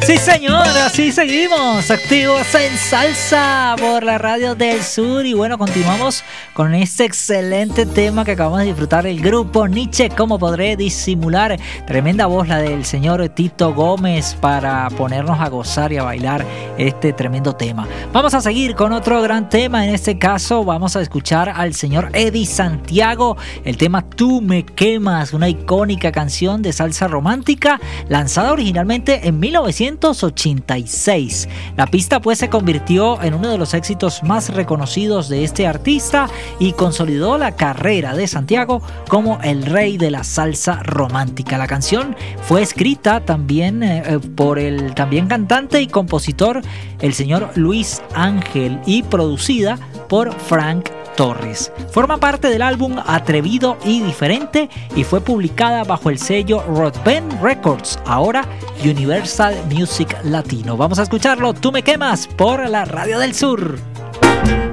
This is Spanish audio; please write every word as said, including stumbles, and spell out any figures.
Sí, señora, así seguimos activos en salsa por la radio del sur. Y bueno, continuamos con este excelente tema que acabamos de disfrutar, el grupo Nietzsche. ¿Cómo podré disimular? Tremenda voz la del señor Tito Gómez para ponernos a gozar y a bailar este tremendo tema. Vamos a seguir con otro gran tema. En este caso vamos a escuchar al señor Eddie Santiago, el tema Tú me quemas, una icónica canción de salsa romántica lanzada originalmente en mil novecientos ochenta y seis. La pista pues se convirtió en uno de los éxitos más reconocidos de este artista y consolidó la carrera de Santiago como el rey de la salsa romántica. La canción fue escrita también eh, por el también cantante y compositor el señor Luis Ángel y producida por Frank Torres. Forma parte del álbum Atrevido y Diferente y fue publicada bajo el sello Rodband Records, ahora Universal Music Latino. Vamos a escucharlo, Tú me quemas, por la Radio del Sur.